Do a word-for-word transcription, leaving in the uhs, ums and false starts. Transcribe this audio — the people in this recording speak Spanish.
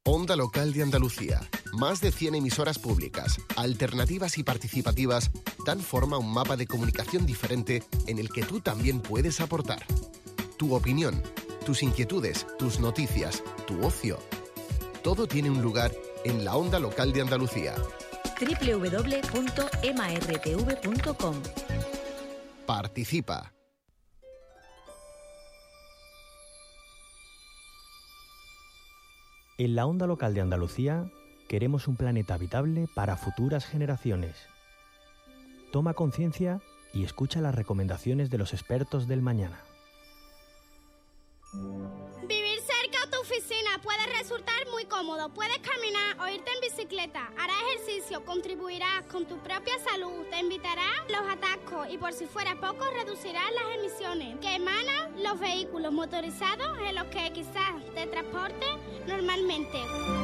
Onda Local de Andalucía. Más de cien emisoras públicas, alternativas y participativas dan forma a un mapa de comunicación diferente en el que tú también puedes aportar. Tu opinión, tus inquietudes, tus noticias, tu ocio. Todo tiene un lugar en la Onda Local de Andalucía. doble u doble u doble u punto m r t v punto com. Participa. En la Onda Local de Andalucía queremos un planeta habitable para futuras generaciones. Toma conciencia y escucha las recomendaciones de los expertos del mañana. Vivir cerca a tu oficina puede resultar muy cómodo. Puedes caminar o irte en bicicleta. Harás ejercicio, contribuirás con tu propia salud, te evitarás los atascos y, por si fuera poco, reducirás las emisiones que emanan los vehículos motorizados en los que quizás te transportes normalmente.